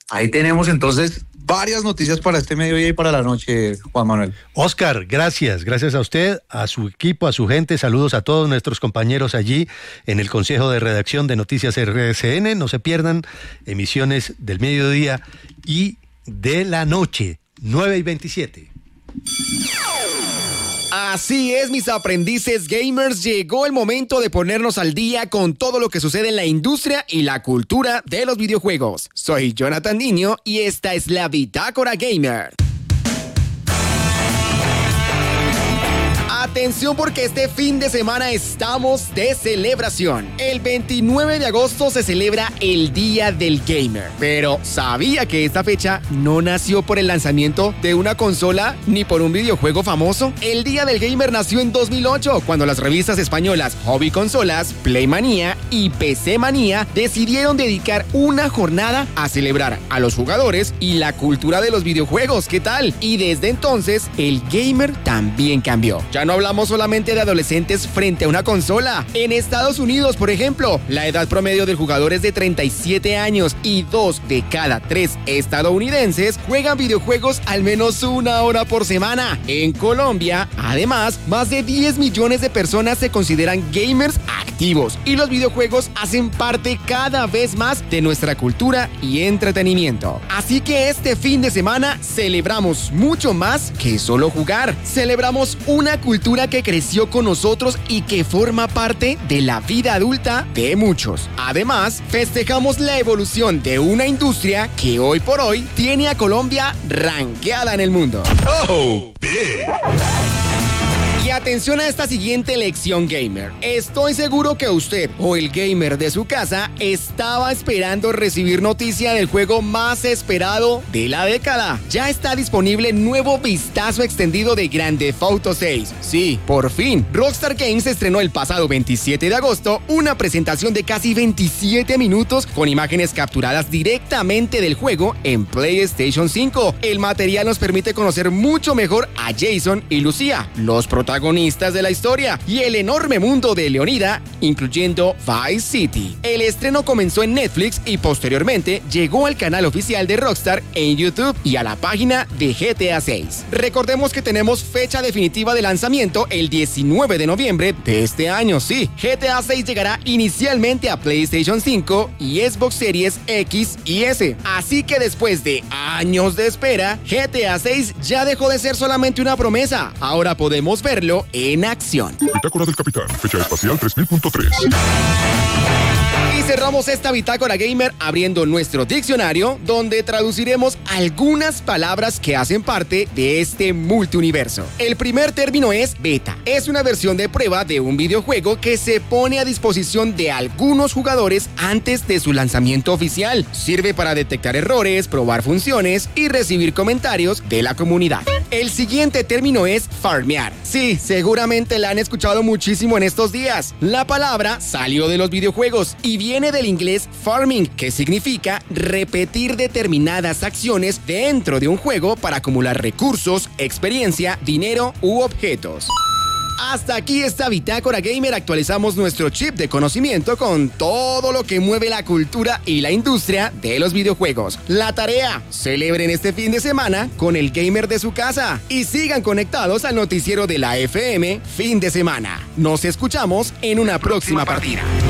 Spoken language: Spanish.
Ahí tenemos entonces varias noticias para este mediodía y para la noche, Juan Manuel. Oscar, gracias a usted, a su equipo, a su gente, saludos a todos nuestros compañeros allí en el Consejo de Redacción de Noticias RCN, no se pierdan emisiones del mediodía y de la noche, 9:27. Así es, mis aprendices gamers, llegó el momento de ponernos al día con todo lo que sucede en la industria y la cultura de los videojuegos. Soy Jonathan Niño y esta es la Bitácora Gamer. Atención porque este fin de semana estamos de celebración. El 29 de agosto se celebra el Día del Gamer. Pero ¿sabía que esta fecha no nació por el lanzamiento de una consola ni por un videojuego famoso? El Día del Gamer nació en 2008, cuando las revistas españolas Hobby Consolas, Playmanía y PC Manía decidieron dedicar una jornada a celebrar a los jugadores y la cultura de los videojuegos. ¿Qué tal? Y desde entonces, el gamer también cambió. Ya no hablamos solamente de adolescentes frente a una consola. En Estados Unidos, por ejemplo, la edad promedio del jugador es de 37 años y 2 de cada 3 estadounidenses juegan videojuegos al menos 1 hora por semana. En Colombia, además, más de 10 millones de personas se consideran gamers activos y los videojuegos hacen parte cada vez más de nuestra cultura y entretenimiento. Así que este fin de semana celebramos mucho más que solo jugar. Celebramos una cultura que creció con nosotros y que forma parte de la vida adulta de muchos. Además, festejamos la evolución de una industria que hoy por hoy tiene a Colombia rankeada en el mundo. Oh, big. Y atención a esta siguiente lección gamer. Estoy seguro que usted o el gamer de su casa estaba esperando recibir noticia del juego más esperado de la década. Ya está disponible el nuevo vistazo extendido de Grand Theft Auto 6. Sí, por fin. Rockstar Games estrenó el pasado 27 de agosto una presentación de casi 27 minutos con imágenes capturadas directamente del juego en PlayStation 5. El material nos permite conocer mucho mejor a Jason y Lucía, los protagonistas de la historia, y el enorme mundo de Leonida, incluyendo Vice City. El estreno comenzó en Netflix y posteriormente llegó al canal oficial de Rockstar en YouTube y a la página de GTA 6. Recordemos que tenemos fecha definitiva de lanzamiento el 19 de noviembre de este año. Sí, GTA 6 llegará inicialmente a PlayStation 5 y Xbox Series X y S. Así que después de años de espera, GTA 6 ya dejó de ser solamente una promesa. Ahora podemos verlo en acción. Bitácora del Capitán, fecha espacial 3000.3. Y cerramos esta Bitácora Gamer abriendo nuestro diccionario, donde traduciremos algunas palabras que hacen parte de este multiuniverso. El primer término es beta. Es una versión de prueba de un videojuego que se pone a disposición de algunos jugadores antes de su lanzamiento oficial. Sirve para detectar errores, probar funciones y recibir comentarios de la comunidad. El siguiente término es farmear. Sí, seguramente la han escuchado muchísimo en estos días. La palabra salió de los videojuegos y viene del inglés farming, que significa repetir determinadas acciones dentro de un juego para acumular recursos, experiencia, dinero u objetos. Hasta aquí esta Bitácora Gamer. Actualizamos nuestro chip de conocimiento con todo lo que mueve la cultura y la industria de los videojuegos. La tarea: celebren este fin de semana con el gamer de su casa y sigan conectados al noticiero de la FM Fin de Semana. Nos escuchamos en una próxima partida.